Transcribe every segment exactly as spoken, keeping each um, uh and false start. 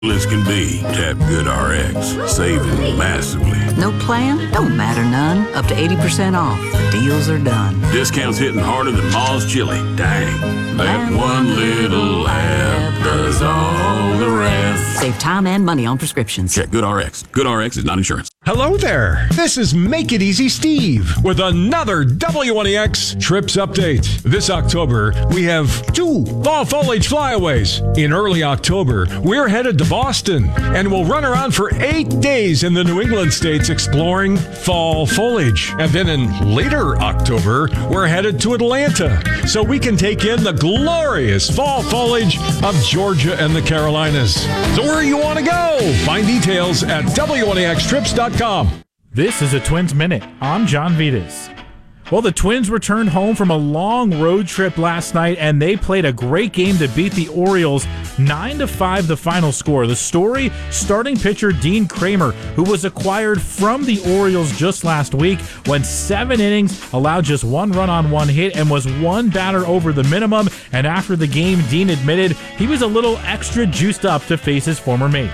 as can be. Tap GoodRx, saving massively. No plan? Don't matter none. Up to eighty percent off. Deals are done. Discounts hitting harder than Ma's chili. Dang. That one little app does all the rest. Save time and money on prescriptions. Check GoodRx. GoodRx is not insurance. Hello there. This is Make It Easy Steve with another W one E X Trips update. This October, we have two fall foliage flyaways. In early October, we're headed to Boston, and we'll run around for eight days in the New England states exploring fall foliage. And then in later October, we're headed to Atlanta, so we can take in the glorious fall foliage of Georgia and the Carolinas. So where you want to go? Find details at W one E X trips dot com. This is a Twins Minute. I'm John Vitas. Well, the Twins returned home from a long road trip last night, and they played a great game to beat the Orioles nine to five the final score. The story, starting pitcher Dean Kramer, who was acquired from the Orioles just last week, went seven innings, allowed just one run on one hit, and was one batter over the minimum. And after the game, Dean admitted he was a little extra juiced up to face his former mates.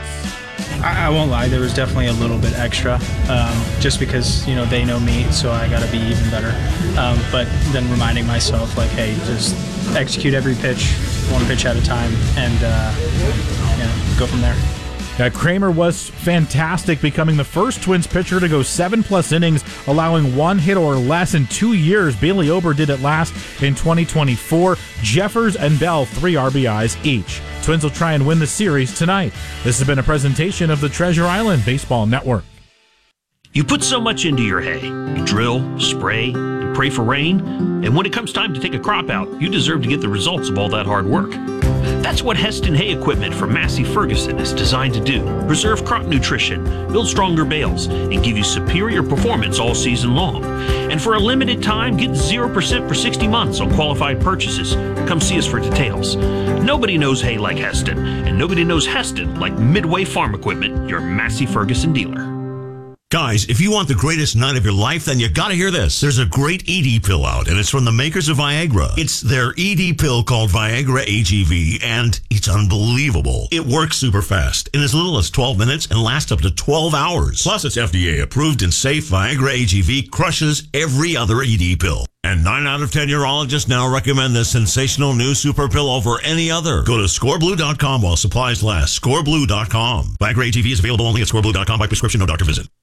I won't lie, there was definitely a little bit extra, um, just because, you know, they know me, so I got to be even better. Um, but then reminding myself, like, hey, just execute every pitch, one pitch at a time, and uh, yeah, go from there. Now, Kramer was fantastic, becoming the first Twins pitcher to go seven-plus innings, allowing one hit or less in two years. Bailey Ober did it last in twenty twenty-four. Jeffers and Bell, three R B Is each. Twins will try and win the series tonight. This has been a presentation of the Treasure Island Baseball Network. You put so much into your hay. You drill, spray, and pray for rain. And when it comes time to take a crop out, you deserve to get the results of all that hard work. That's what Heston Hay Equipment from Massey Ferguson is designed to do. Preserve crop nutrition, build stronger bales, and give you superior performance all season long. And for a limited time, get zero percent for sixty months on qualified purchases. Come see us for details. Nobody knows hay like Heston, and nobody knows Heston like Midway Farm Equipment, your Massey Ferguson dealer. Guys, if you want the greatest night of your life, then you gotta hear this. There's a great E D pill out, and it's from the makers of Viagra. It's their E D pill called Viagra A G V, and it's unbelievable. It works super fast, in as little as twelve minutes, and lasts up to twelve hours. Plus, it's F D A approved and safe. Viagra A G V crushes every other E D pill. And nine out of ten urologists now recommend this sensational new super pill over any other. Go to score blue dot com while supplies last. score blue dot com. Viagra A G V is available only at score blue dot com by prescription, no doctor visit.